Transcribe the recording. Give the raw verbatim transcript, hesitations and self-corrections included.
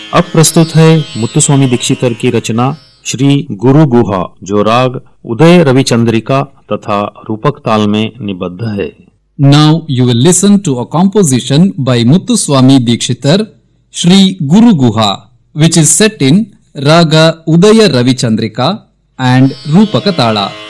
अब प्रस्तुत है मुत्तुस्वामी दीक्षितर की रचना श्री गुरु गुहा, जो राग उदय रविचंद्रिका तथा रूपक ताल में निबद्ध है। Now you will listen to a composition by Muthuswami Dikshitar, Shri Guru Guha, which is set in Raga Udaya Ravichandrika and Rupaka Tala.